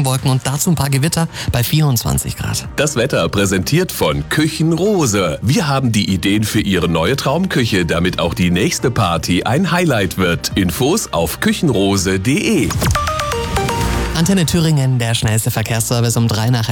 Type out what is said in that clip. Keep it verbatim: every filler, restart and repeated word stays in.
Regenwolken und dazu ein paar Gewitter bei vierundzwanzig Grad. Das Wetter präsentiert von Küchenrose. Wir haben die Ideen für Ihre neue Traumküche, damit auch die nächste Party ein Highlight wird. Infos auf küchenrose punkt de. Antenne Thüringen, der schnellste Verkehrsservice um drei nach